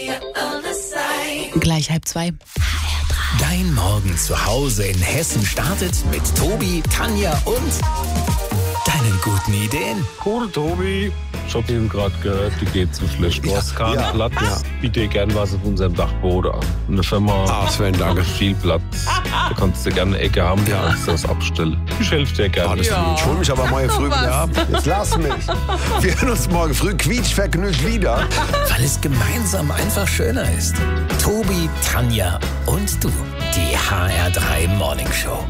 Gleich 1:30. Dein Morgen zu Hause in Hessen startet mit Tobi, Tanja und deinen guten Ideen. Cool, Tobi. Ich hab eben gerade gehört, die geht zu schlecht. Du hast keinen Platz. Ja. Biete dir gern was auf unserem Dachboden an. Eine Firma Sven, danke. hat viel Platz. Da kannst du gerne eine Ecke haben, da kannst du das abstellen. Ich helfe dir gerne. Alles gut. Ich hol mich aber morgen früh wieder ab. Jetzt lass mich. Wir hören uns morgen früh quietschvergnügt wieder. Weil es gemeinsam einfach schöner ist. Tobi, Tanja und du. Die HR3 Morning Show.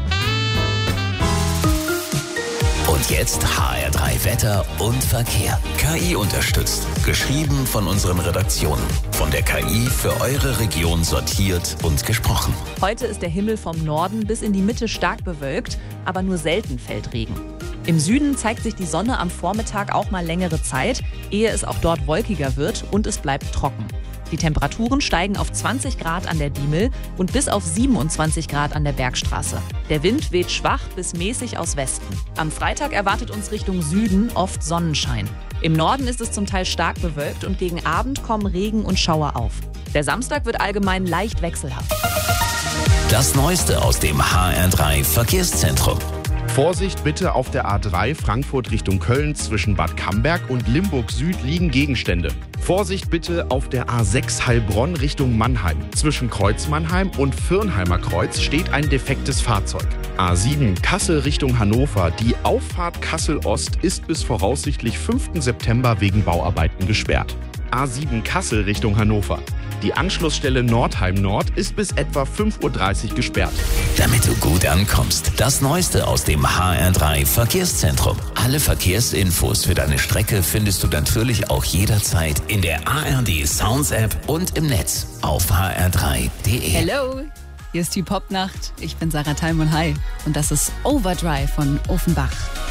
Und jetzt HR3 Wetter und Verkehr. KI unterstützt. Geschrieben von unseren Redaktionen. Von der KI für eure Region sortiert und gesprochen. Heute ist der Himmel vom Norden bis in die Mitte stark bewölkt, aber nur selten fällt Regen. Im Süden zeigt sich die Sonne am Vormittag auch mal längere Zeit, ehe es auch dort wolkiger wird und es bleibt trocken. Die Temperaturen steigen auf 20 Grad an der Diemel und bis auf 27 Grad an der Bergstraße. Der Wind weht schwach bis mäßig aus Westen. Am Freitag erwartet uns Richtung Süden oft Sonnenschein. Im Norden ist es zum Teil stark bewölkt und gegen Abend kommen Regen und Schauer auf. Der Samstag wird allgemein leicht wechselhaft. Das Neueste aus dem HR3 Verkehrszentrum. Vorsicht bitte, auf der A3 Frankfurt Richtung Köln zwischen Bad Camberg und Limburg Süd liegen Gegenstände. Vorsicht bitte auf der A6 Heilbronn Richtung Mannheim. Zwischen Kreuz Mannheim und Firnheimer Kreuz steht ein defektes Fahrzeug. A7 Kassel Richtung Hannover. Die Auffahrt Kassel Ost ist bis voraussichtlich 5. September wegen Bauarbeiten gesperrt. A7 Kassel Richtung Hannover. Die Anschlussstelle Nordheim Nord ist bis etwa 5:30 Uhr gesperrt. Damit du gut ankommst, das Neueste aus dem HR3 Verkehrszentrum. Alle Verkehrsinfos für deine Strecke findest du natürlich auch jederzeit in der ARD Sounds App und im Netz auf hr3.de. Hello, hier ist die Popnacht. Ich bin Sarah Thalmann. Hi. Und das ist Overdrive von Offenbach.